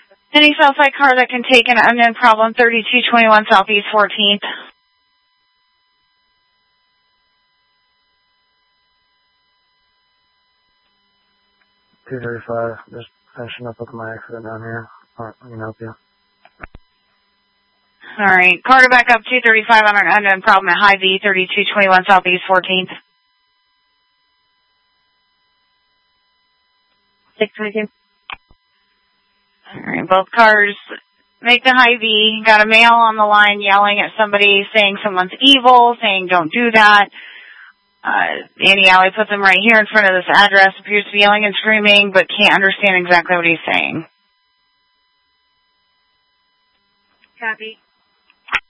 Any Southside car that can take an unknown problem, 3221 Southeast 14th. $235, just finishing up with my accident down here. I can help you. Alright, car to back up 235 on an unknown problem at High V, 3221 Southeast 14th. 622. Alright, both cars make the High V. Got a male on the line yelling at somebody, saying someone's evil, saying don't do that. Andy Alley puts him right here in front of this address, appears to be yelling and screaming, but can't understand exactly what he's saying. Copy.